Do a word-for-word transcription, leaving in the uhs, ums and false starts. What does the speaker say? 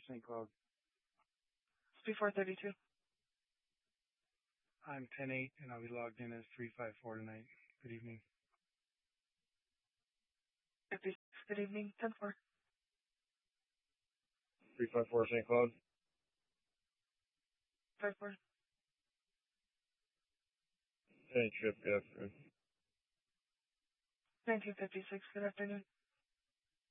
Saint Cloud. three four three two. I'm ten eight, and I'll be logged in as three five four tonight. Good evening. fifty-six, good evening, ten four. three five four Saint Cloud. five four. Saint Trip, good afternoon. nineteen fifty-six, good afternoon.